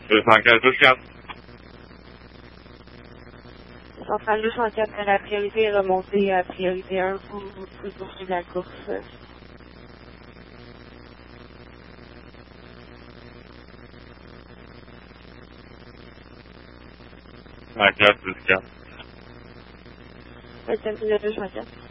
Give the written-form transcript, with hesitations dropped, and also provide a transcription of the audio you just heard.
215, 204. Centrale 204, la priorité est remontée à priorité 1 pour poursuivre la course. 54, 204. 27 204.